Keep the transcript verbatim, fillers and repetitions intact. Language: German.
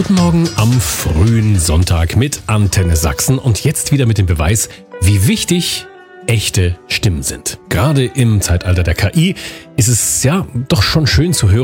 Guten Morgen am frühen Sonntag mit Antenne Sachsen und jetzt wieder mit dem Beweis, wie wichtig echte Stimmen sind. Gerade im Zeitalter der K I ist es ja doch schon schön zu hören,